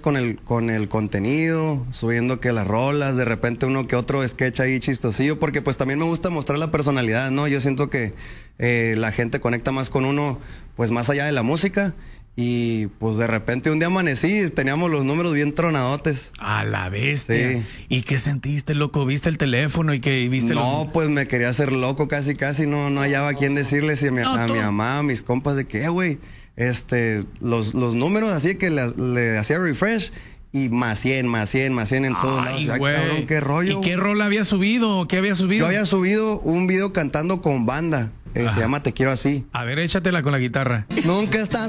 con el contenido, subiendo que las rolas, de repente uno que otro sketch ahí chistosillo, porque pues también me gusta mostrar la personalidad, ¿no? Yo siento que la gente conecta más con uno, pues más allá de la música. Y pues de repente un día amanecí y teníamos los números bien tronadotes. A la bestia. Sí. ¿Y qué sentiste, loco? ¿Viste el teléfono y que viste No, pues me quería hacer loco casi, no hallaba a quién decirles a mi mamá, a mis compas, de que, güey, los números así que le hacía refresh y más 100 en todos lados. Ay, cabrón, qué rollo. ¿Y qué rol había subido? ¿Qué había subido? Yo había subido un video cantando con banda. Se llama Te Quiero Así. A ver, échatela con la guitarra. Nunca estás